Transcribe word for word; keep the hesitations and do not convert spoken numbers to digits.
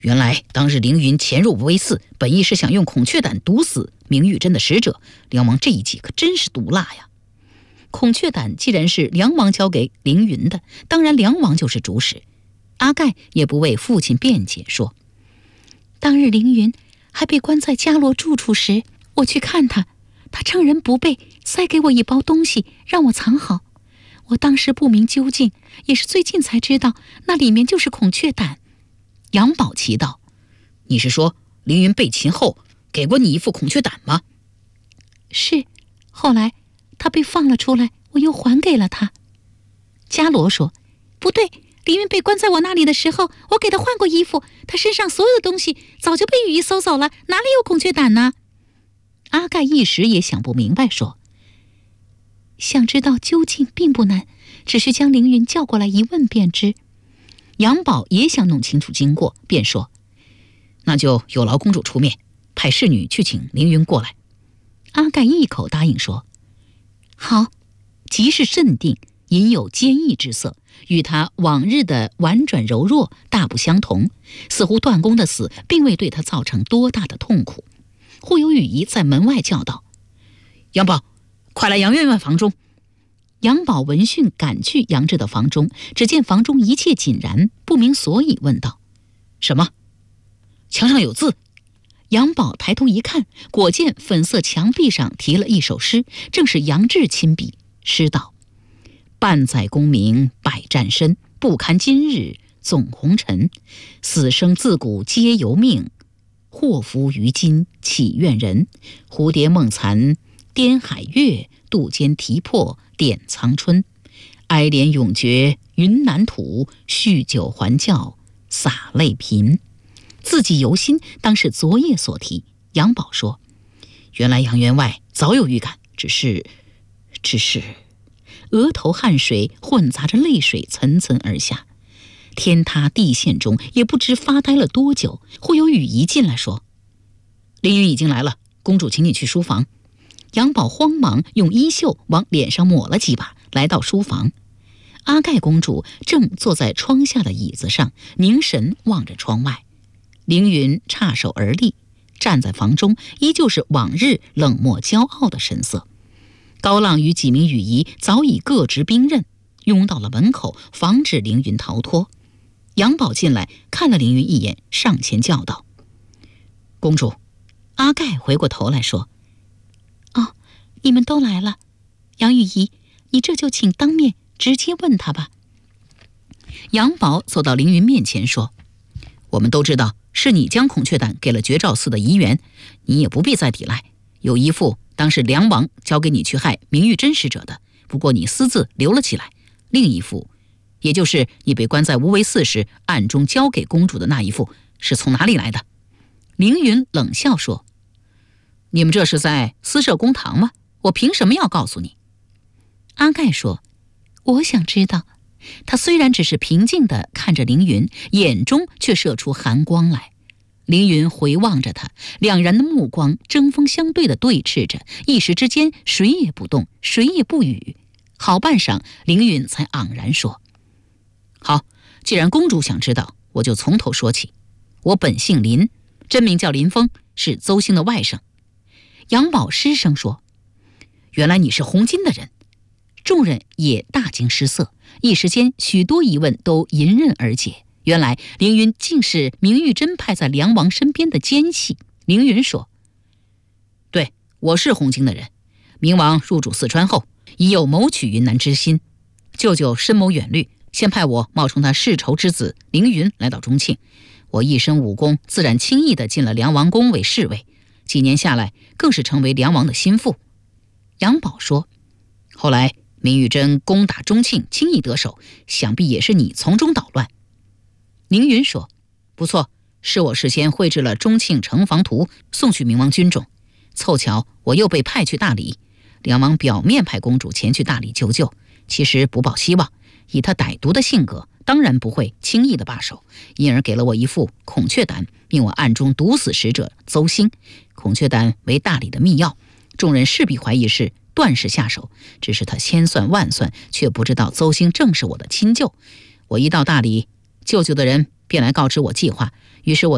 原来当日凌云潜入无为寺，本意是想用孔雀胆毒死明玉珍的使者，梁王这一计可真是毒辣呀！孔雀胆既然是梁王交给凌云的，当然梁王就是主使。阿盖也不为父亲辩解，说：当日凌云还被关在伽罗住处时，我去看他，他趁人不备，塞给我一包东西，让我藏好。我当时不明究竟，也是最近才知道，那里面就是孔雀胆。杨宝奇道：你是说凌云被擒后给过你一副孔雀胆吗？是，后来他被放了出来，我又还给了他。伽罗说：不对，凌云被关在我那里的时候，我给他换过衣服，他身上所有的东西早就被羽翼搜走了，哪里有孔雀胆呢？阿盖一时也想不明白，说：想知道究竟并不难，只需将凌云叫过来一问便知。杨宝也想弄清楚经过，便说：那就有劳公主出面，派侍女去请凌云过来。阿盖一口答应说：好。极是镇定，隐有坚毅之色，与他往日的婉转柔弱大不相同，似乎段公的死并未对他造成多大的痛苦。忽有羽仪在门外叫道：杨宝，快来杨员外房中。杨宝闻讯赶去杨志的房中，只见房中一切井然，不明所以，问道：什么？墙上有字。杨宝抬头一看，果见粉色墙壁上题了一首诗，正是杨志亲笔。诗道：半载功名百战身，不堪今日纵红尘。死生自古皆由命，祸福于今岂怨人。蝴蝶梦残颠海月，渡间啼破点苍春。哀怜永绝云南土，酗酒还教洒泪贫。字迹犹新，当是昨夜所题。杨宝说：原来杨员外早有预感，只是只是额头汗水混杂着泪水涔涔而下，天塌地陷中也不知发呆了多久。忽有羽仪进来说：凌云已经来了，公主请你去书房。杨宝慌忙用衣袖往脸上抹了几把，来到书房。阿盖公主正坐在窗下的椅子上，凝神望着窗外。凌云叉手而立，站在房中，依旧是往日冷漠骄傲的神色。高浪与几名羽仪早已各执兵刃，拥到了门口，防止凌云逃脱。杨宝进来看了凌云一眼，上前叫道：公主。阿盖回过头来说：哦，你们都来了。杨羽仪，你这就请当面直接问他吧。杨宝走到凌云面前说：我们都知道是你将孔雀胆给了绝照寺的仪员，你也不必再抵赖。有一副当是梁王交给你去害明玉珍使者的，不过你私自留了起来；另一副，也就是你被关在无为寺时暗中交给公主的那一副，是从哪里来的？凌云冷笑说：你们这是在私设公堂吗？我凭什么要告诉你？阿盖说：我想知道。他虽然只是平静地看着凌云，眼中却射出寒光来。凌云回望着他，两人的目光针锋相对地对峙着，一时之间谁也不动，谁也不语。好半晌，凌云才昂然说：好，既然公主想知道，我就从头说起。我本姓林，真名叫林峰，是邹兴的外甥。杨宝失声说：原来你是红巾的人。众人也大惊失色，一时间许多疑问都迎刃而解。原来凌云竟是明玉珍派在梁王身边的奸细。凌云说：对，我是红巾的人。明王入主四川后，已有谋取云南之心，舅舅深谋远虑，先派我冒充他世仇之子凌云来到中庆。我一身武功，自然轻易地进了梁王宫为侍卫，几年下来更是成为梁王的心腹。杨宝说：后来明玉珍攻打中庆，轻易得手，想必也是你从中捣乱。凌云说：不错，是我事先绘制了中庆城防图，送去明王军中。凑巧我又被派去大理，梁王表面派公主前去大理求救，其实不抱希望，以他歹毒的性格，当然不会轻易的罢手，因而给了我一副孔雀胆，命我暗中毒死使者邹兴。孔雀胆为大理的密钥，众人势必怀疑是段氏下手，只是他千算万算，却不知道邹兴正是我的亲舅。我一到大理，舅舅的人便来告知我计划，于是我